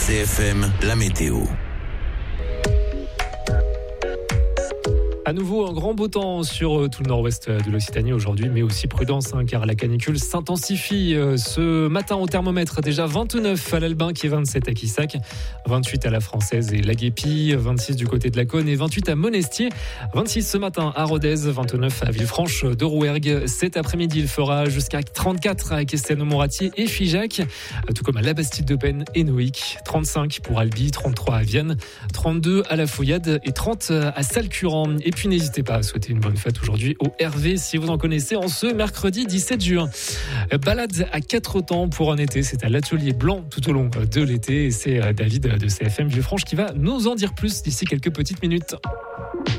CFM, la météo. À nouveau, un grand beau temps sur tout le nord-ouest de l'Occitanie aujourd'hui, mais aussi prudence, car la canicule s'intensifie. Ce matin au thermomètre, déjà 29 à l'Albin et 27 à Quissac, 28 à la Française et la Guépie, 26 du côté de la Cône et 28 à Monestier, 26 ce matin à Rodez, 29 à Villefranche de Rouergue. Cet après-midi, il fera jusqu'à 34 à Castelnau-Montratier et Figeac, tout comme à la Bastide-de-Penne et Noïc, 35 pour Albi, 33 à Vienne, 32 à la Fouillade et 30 à Salcurand. Et puis n'hésitez pas à souhaiter une bonne fête aujourd'hui au Hervé si vous en connaissez en ce mercredi 17 juin. Balade à 4 temps pour un été, c'est à l'Atelier Blanc tout au long de l'été et c'est David de CFM Villefranche qui va nous en dire plus d'ici quelques petites minutes.